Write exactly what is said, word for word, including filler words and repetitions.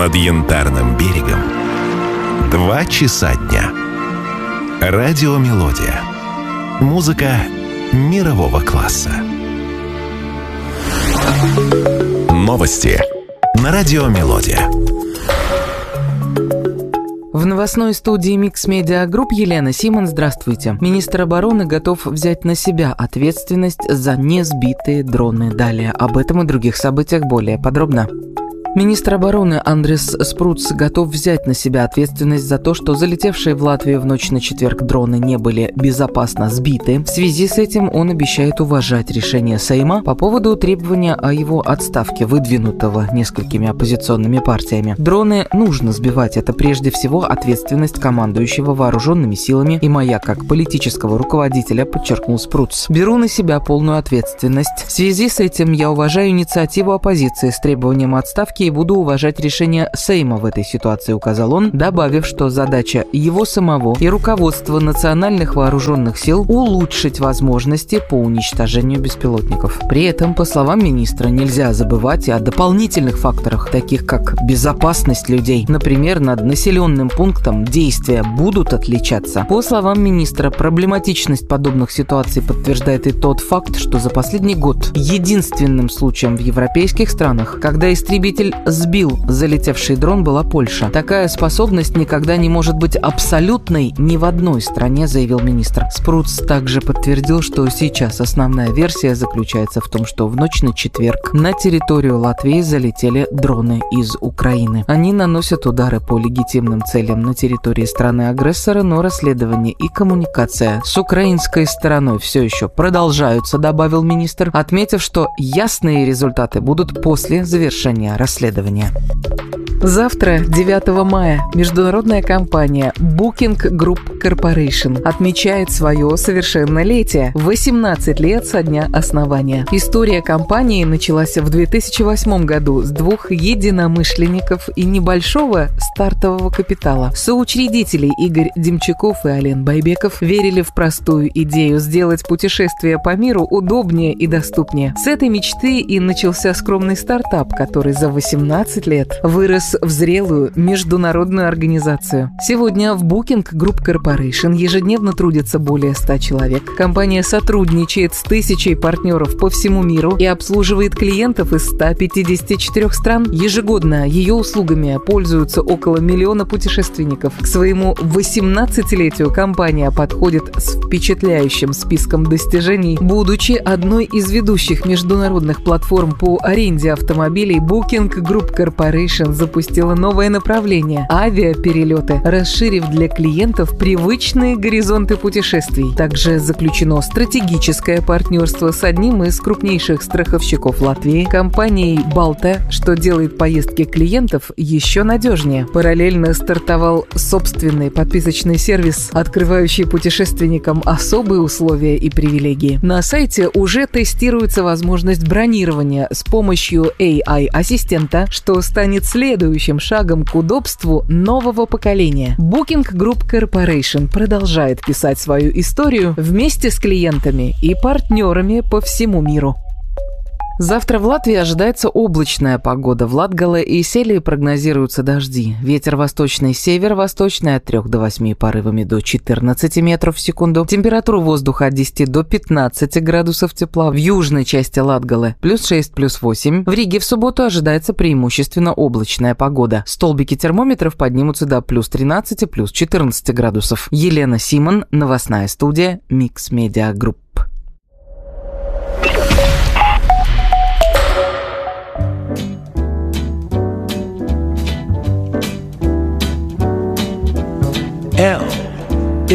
Над Янтарным берегом два часа дня. Радиомелодия. Музыка мирового класса. Новости на Радиомелодия. В новостной студии Mix Media Group Елена Симон. Здравствуйте. Министр обороны готов взять на себя ответственность за несбитые дроны. Далее об этом и других событиях более подробно. Министр обороны Андрес Спруц готов взять на себя ответственность за то, что залетевшие в Латвию в ночь на четверг дроны не были безопасно сбиты. В связи с этим он обещает уважать решение Сейма по поводу требования о его отставке, выдвинутого несколькими оппозиционными партиями. Дроны нужно сбивать, это прежде всего ответственность командующего вооруженными силами и моя как политического руководителя, подчеркнул Спруц. Беру на себя полную ответственность. В связи с этим я уважаю инициативу оппозиции с требованием отставки и буду уважать решение Сейма в этой ситуации, указал он, добавив, что задача его самого и руководства национальных вооруженных сил улучшить возможности по уничтожению беспилотников. При этом, по словам министра, нельзя забывать и о дополнительных факторах, таких как безопасность людей. Например, над населенным пунктом действия будут отличаться. По словам министра, проблематичность подобных ситуаций подтверждает и тот факт, что за последний год единственным случаем в европейских странах, когда истребитель сбил залетевший дрон, была Польша. Такая способность никогда не может быть абсолютной ни в одной стране, заявил министр. Спруц также подтвердил, что сейчас основная версия заключается в том, что в ночь на четверг на территорию Латвии залетели дроны из Украины. Они наносят удары по легитимным целям на территории страны-агрессора, но расследование и коммуникация с украинской стороной все еще продолжаются, добавил министр, отметив, что ясные результаты будут после завершения расследования. Завтра, девятого мая, международная компания Booking Group Corporation отмечает свое совершеннолетие – восемнадцать лет со дня основания. История компании началась в две тысячи восьмом году с двух единомышленников и небольшого стартового капитала. Соучредители Игорь Демчаков и Ален Байбеков верили в простую идею сделать путешествие по миру удобнее и доступнее. С этой мечты и начался скромный стартап, который за восемнадцать лет вырос в зрелую международную организацию. Сегодня в Booking Group Corporation ежедневно трудятся более ста человек. Компания сотрудничает с тысячей партнеров по всему миру и обслуживает клиентов из ста пятидесяти четырёх стран. Ежегодно ее услугами пользуются около миллиона путешественников. К своему восемнадцатилетию компания подходит с впечатляющим списком достижений. Будучи одной из ведущих международных платформ по аренде автомобилей, Booking Group Corporation запустила новое направление – авиаперелеты, расширив для клиентов привычные горизонты путешествий. Также заключено стратегическое партнерство с одним из крупнейших страховщиков Латвии – компанией «Балта», что делает поездки клиентов еще надежнее. Параллельно стартовал собственный подписочный сервис, открывающий путешественникам особые условия и привилегии. На сайте уже тестируется возможность бронирования с помощью эй ай-ассистента, что станет следующим шагом к удобству нового поколения. Booking Group Corporation продолжает писать свою историю вместе с клиентами и партнерами по всему миру. Завтра в Латвии ожидается облачная погода. В Латгале и Селии прогнозируются дожди. Ветер восточный, северо-восточный от трёх до восьми порывами до четырнадцати метров в секунду. Температура воздуха от десяти до пятнадцати градусов тепла. В южной части Латгале плюс шесть, плюс восемь. В Риге в субботу ожидается преимущественно облачная погода. Столбики термометров поднимутся до плюс тринадцати, плюс четырнадцати градусов. Елена Симон, новостная студия Mix Media Group. L